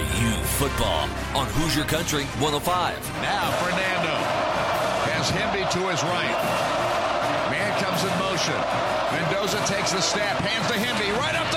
IU football on Hoosier Country 105. Now Fernando has Hemby to his right. Man comes in motion. Mendoza takes the snap, hands to Hemby, right up the